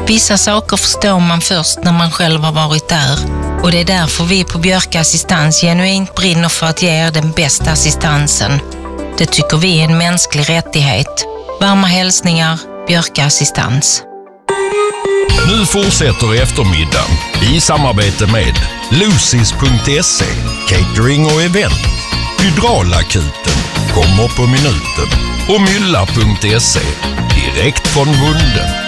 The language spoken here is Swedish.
Vissa saker förstår man först när man själv har varit där. Och det är därför vi på Björka Assistans genuint brinner för att ge er den bästa assistansen. Det tycker vi är en mänsklig rättighet. Varma hälsningar, Björka Assistans. Nu fortsätter eftermiddagen i samarbete med Lucis.se, catering och event. Hydraulakuten kommer på minuten och Mylla.se, direkt från munden.